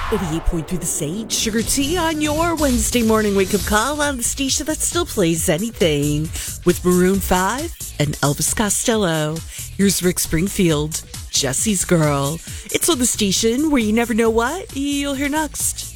88.3 The Sage, Sugar Tea on your Wednesday morning wake-up call on the station that still plays anything with Maroon 5 and Elvis Costello. Here's Rick Springfield, Jesse's Girl. It's on the station where you never know what you'll hear next.